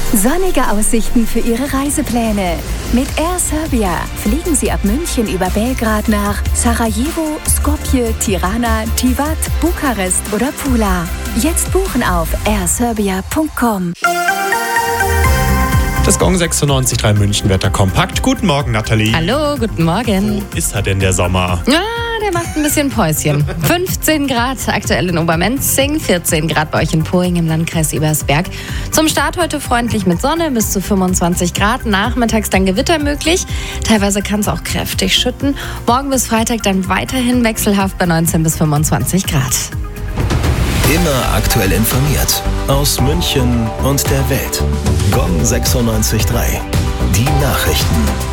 Sonnige Aussichten für Ihre Reisepläne. Mit Air Serbia fliegen Sie ab München über Belgrad nach Sarajevo, Skopje, Tirana, Tivat, Bukarest oder Pula. Jetzt buchen auf airserbia.com. Das Gong 96.3 München Wetter kompakt. Guten Morgen, Nathalie. Hallo, guten Morgen. Wo ist er denn, der Sommer? Ja, der macht ein bisschen Päuschen. 15 Grad aktuell in Obermenzing, 14 Grad bei euch in Poing im Landkreis Ebersberg. Zum Start heute freundlich mit Sonne bis zu 25 Grad. Nachmittags dann Gewitter möglich. Teilweise kann es auch kräftig schütten. Morgen bis Freitag dann weiterhin wechselhaft bei 19 bis 25 Grad. Immer aktuell informiert. Aus München und der Welt. Gong 96.3. Die Nachrichten.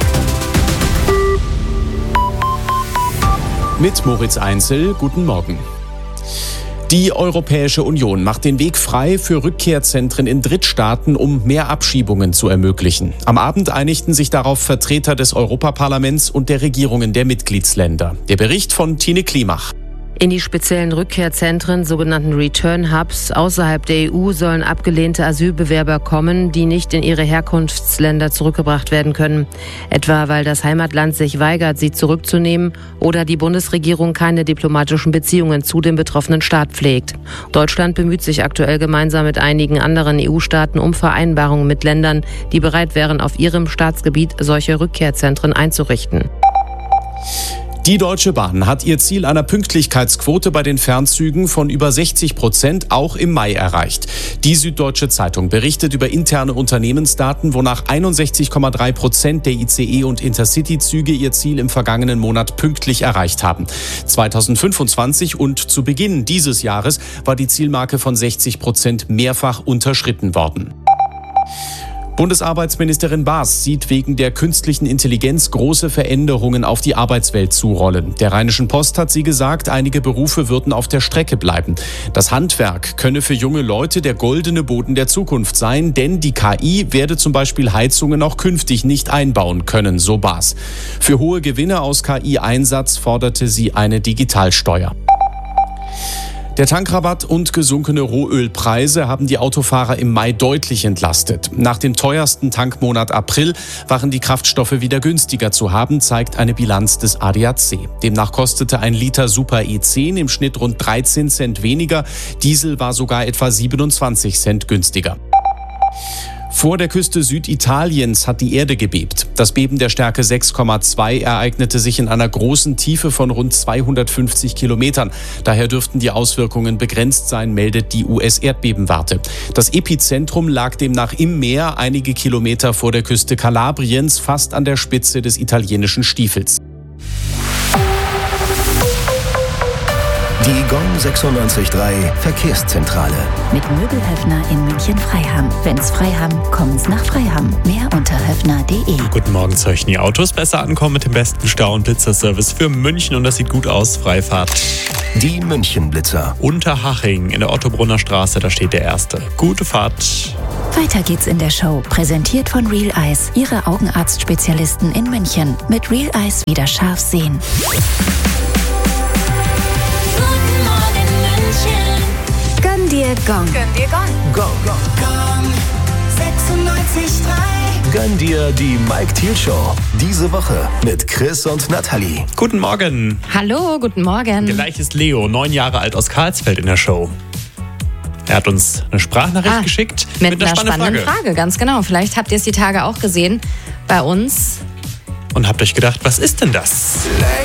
Mit Moritz Einzel, guten Morgen. Die Europäische Union macht den Weg frei für Rückkehrzentren in Drittstaaten, um mehr Abschiebungen zu ermöglichen. Am Abend einigten sich darauf Vertreter des Europaparlaments und der Regierungen der Mitgliedsländer. Der Bericht von Tine Klimach. In die speziellen Rückkehrzentren, sogenannten Return Hubs, außerhalb der EU sollen abgelehnte Asylbewerber kommen, die nicht in ihre Herkunftsländer zurückgebracht werden können. Etwa weil das Heimatland sich weigert, sie zurückzunehmen oder die Bundesregierung keine diplomatischen Beziehungen zu dem betroffenen Staat pflegt. Deutschland bemüht sich aktuell gemeinsam mit einigen anderen EU-Staaten um Vereinbarungen mit Ländern, die bereit wären, auf ihrem Staatsgebiet solche Rückkehrzentren einzurichten. Die Deutsche Bahn hat ihr Ziel einer Pünktlichkeitsquote bei den Fernzügen von über 60% auch im Mai erreicht. Die Süddeutsche Zeitung berichtet über interne Unternehmensdaten, wonach 61,3% der ICE- und Intercity-Züge ihr Ziel im vergangenen Monat pünktlich erreicht haben. 2025 und zu Beginn dieses Jahres war die Zielmarke von 60% mehrfach unterschritten worden. Bundesarbeitsministerin Baas sieht wegen der künstlichen Intelligenz große Veränderungen auf die Arbeitswelt zurollen. Der Rheinischen Post hat sie gesagt, einige Berufe würden auf der Strecke bleiben. Das Handwerk könne für junge Leute der goldene Boden der Zukunft sein, denn die KI werde zum Beispiel Heizungen auch künftig nicht einbauen können, so Baas. Für hohe Gewinne aus KI-Einsatz forderte sie eine Digitalsteuer. Der Tankrabatt und gesunkene Rohölpreise haben die Autofahrer im Mai deutlich entlastet. Nach dem teuersten Tankmonat April waren die Kraftstoffe wieder günstiger zu haben, zeigt eine Bilanz des ADAC. Demnach kostete ein Liter Super E10 im Schnitt rund 13 Cent weniger. Diesel war sogar etwa 27 Cent günstiger. Vor der Küste Süditaliens hat die Erde gebebt. Das Beben der Stärke 6,2 ereignete sich in einer großen Tiefe von rund 250 Kilometern. Daher dürften die Auswirkungen begrenzt sein, meldet die US-Erdbebenwarte. Das Epizentrum lag demnach im Meer, einige Kilometer vor der Küste Kalabriens, fast an der Spitze des italienischen Stiefels. Die Gong 96.3 Verkehrszentrale. Mit Möbelhöfner in München-Freiham. Wenn's Freiham, kommen's nach Freiham. Mehr unter höfner.de. Guten Morgen, Zeuchni. Autos besser ankommen mit dem besten Stau- und Blitzerservice für München und das sieht gut aus. Freifahrt. Die München-Blitzer. Unterhaching in der Ottobrunner Straße, da steht der erste. Gute Fahrt. Weiter geht's in der Show. Präsentiert von Real Eyes. Ihre Augenarztspezialisten in München. Mit Real Eyes wieder scharf sehen. Gönn dir Gong. Gong. Gong 96.3. Gönn dir die Mike Thiel Show. Diese Woche mit Chris und Nathalie. Guten Morgen. Hallo, guten Morgen. Gleich ist Leo, 9 Jahre alt, aus Karlsfeld in der Show. Er hat uns eine Sprachnachricht geschickt mit einer spannenden Frage. Ganz genau. Vielleicht habt ihr es die Tage auch gesehen bei uns. Und habt euch gedacht, was ist denn das?